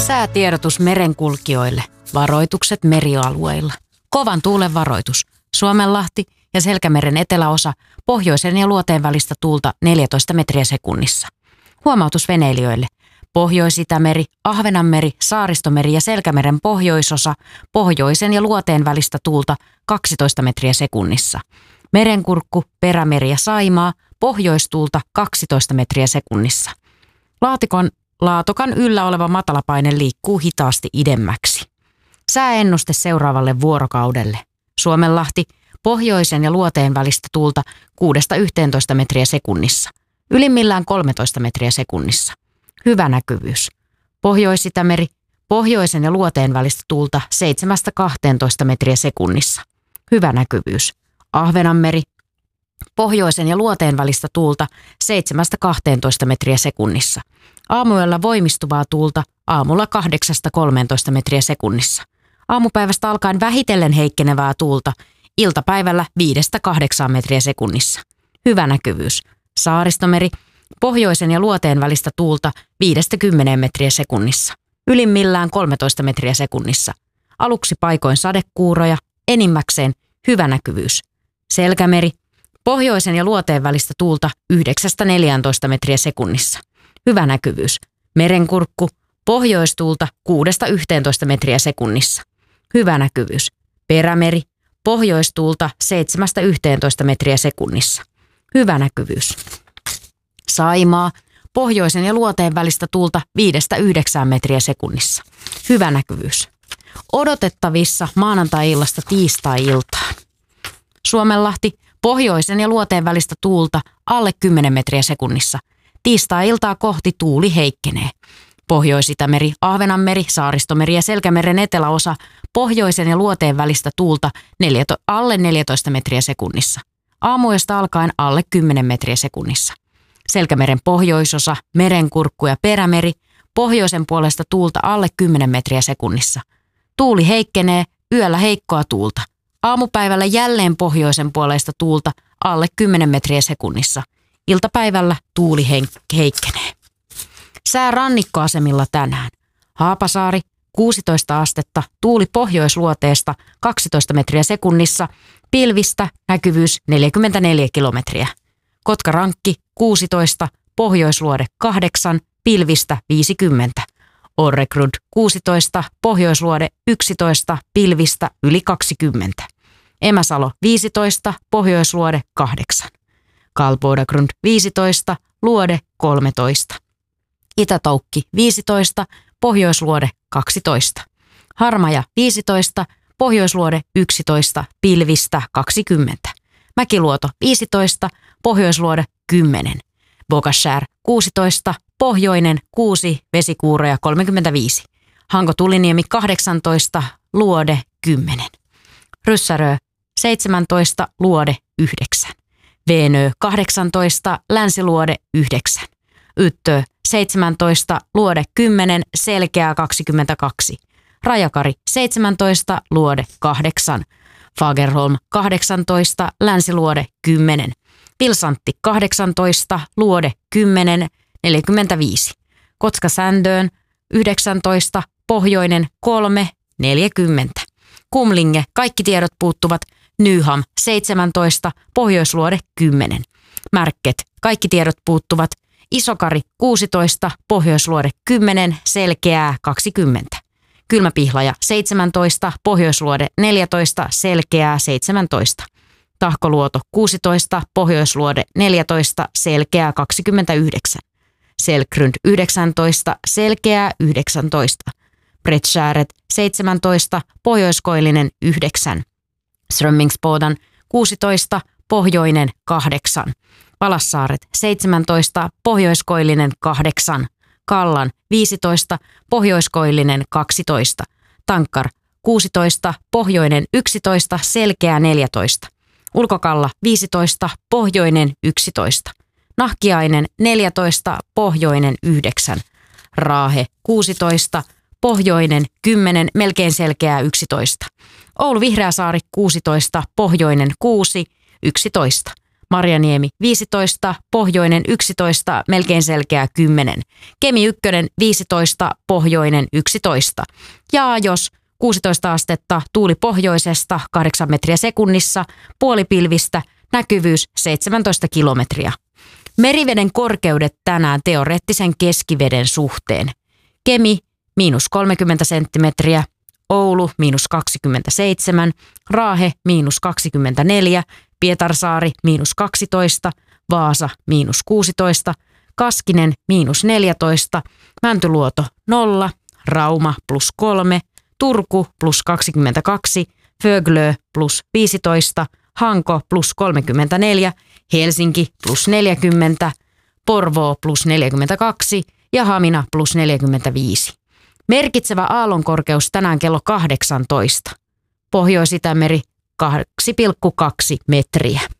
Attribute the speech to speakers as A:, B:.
A: Säätiedotus merenkulkijoille. Varoitukset merialueilla. Kovan tuulen varoitus. Suomenlahti ja Selkämeren eteläosa, pohjoisen ja luoteen välistä tuulta 14 metriä sekunnissa. Huomautus veneilijöille. Pohjois-Itämeri, Ahvenanmeri, Saaristomeri ja Selkämeren pohjoisosa, pohjoisen ja luoteen välistä tuulta 12 metriä sekunnissa. Merenkurkku, Perämeri ja Saimaa, pohjoistuulta 12 metriä sekunnissa. Laatokan yllä oleva matalapaine liikkuu hitaasti idemmäksi. Sääennuste seuraavalle vuorokaudelle. Suomenlahti, pohjoisen ja luoteen välistä tuulta 6–11 metriä sekunnissa. Ylimmillään 13 metriä sekunnissa. Hyvä näkyvyys. Pohjois-Itämeri, pohjoisen ja luoteen välistä tuulta 7–12 metriä sekunnissa. Hyvä näkyvyys. Ahvenanmeri, pohjoisen ja luoteen välistä tuulta 7–12 metriä sekunnissa. Aamuyöllä voimistuvaa tuulta aamulla 8–13 metriä sekunnissa. Aamupäivästä alkaen vähitellen heikkenevää tuulta iltapäivällä 5–8 metriä sekunnissa. Hyvä näkyvyys. Saaristomeri, pohjoisen ja luoteen välistä tuulta 5–10 metriä sekunnissa. Ylimmillään 13 metriä sekunnissa. Aluksi paikoin sadekuuroja, enimmäkseen hyvä näkyvyys. Selkämeri, pohjoisen ja luoteen välistä tuulta 9–14 metriä sekunnissa. Hyvä näkyvyys. Merenkurkku, pohjoistuulta 6–11 metriä sekunnissa. Hyvä näkyvyys. Perämeri, pohjoistuulta 7–11 metriä sekunnissa. Hyvä näkyvyys. Saimaa, pohjoisen ja luoteen välistä tuulta 5–9 metriä sekunnissa. Hyvä näkyvyys. Odotettavissa maanantai-illasta tiistai-iltaan. Suomenlahti, pohjoisen ja luoteen välistä tuulta alle 10 metriä sekunnissa. Tiistai-iltaa kohti tuuli heikkenee. Pohjois-Itämeri, Ahvenanmeri, Saaristomeri ja Selkämeren eteläosa, pohjoisen ja luoteen välistä tuulta alle 14 metriä sekunnissa. Aamuyöstä alkaen alle 10 metriä sekunnissa. Selkämeren pohjoisosa, Merenkurkku ja Perämeri, pohjoisen puolesta tuulta alle 10 metriä sekunnissa. Tuuli heikkenee, yöllä heikkoa tuulta. Aamupäivällä jälleen pohjoisen puolesta tuulta alle 10 metriä sekunnissa. Iltapäivällä tuuli heikkenee. Sää rannikkoasemilla tänään. Haapasaari 16 astetta, tuuli pohjoisluoteesta 12 metriä sekunnissa, pilvistä näkyvyys 44 kilometriä. Kotkarankki 16, pohjoisluode 8, pilvistä 50. Orregrund 16, pohjoisluode 11, pilvistä yli 20. Emäsalo 15, pohjoisluode 8. Kalbodagrund 15, luode 13. Itätoukki 15, pohjoisluode 12. Harmaja 15, pohjoisluode 11, pilvistä 20. Mäkiluoto 15, pohjoisluode 10. Bogashär 16, pohjoinen 6, vesikuuroja 35. Hanko-Tuliniemi 18, luode 10. Ryssärö 17, luode 9. Veenö 18, länsiluode 9. Yttö 17, luode 10, selkeää 22. Rajakari 17, luode 8. Fagerholm 18, länsiluode 10. Pilsantti 18, luode 10, 45. Kotka-Sändöön 19, pohjoinen 3, 40. Kumlinge, kaikki tiedot puuttuvat. Nyham 17, pohjoisluode 10. Märket, kaikki tiedot puuttuvat. Isokari 16, pohjoisluode 10, selkeää 20. Kylmäpihlaja 17, pohjoisluode 14, selkeää 17. Tahkoluoto 16, pohjoisluode 14, selkeää 29. Selkrund 19, selkeää 19. Brettskäret 17, pohjoiskoillinen 9. Strömmingsbodan 16, pohjoinen 8. Palassaaret 17, pohjoiskoillinen 8. Kallan 15, pohjoiskoillinen 12. Tankkar 16, pohjoinen 11, selkeää 14. Ulkokalla 15, pohjoinen 11. Nahkiainen 14, pohjoinen 9. Raahe 16, pohjoinen 10, melkein selkeää 11. Oulu Vihreäsaari 16, pohjoinen 6, 11. Marjaniemi 15, Pohjoinen 11, melkein selkeä 10. Kemi 1 15, Pohjoinen 11. Ja jos 16 astetta, tuuli pohjoisesta 8 metriä sekunnissa, puolipilvistä, näkyvyys 17 kilometriä. Meriveden korkeudet tänään teoreettisen keskiveden suhteen. Kemi -30 senttimetriä, Oulu -27, Raahe -24, Pietarsaari -12, Vaasa -16, Kaskinen -14, Mäntyluoto 0, Rauma +3, Turku +22, Föglö +15, Hanko +34, Helsinki +40, Porvoo +42 ja Hamina +45. Merkitsevä aallonkorkeus tänään kello 18. Pohjois-Itämeri 2,2 metriä.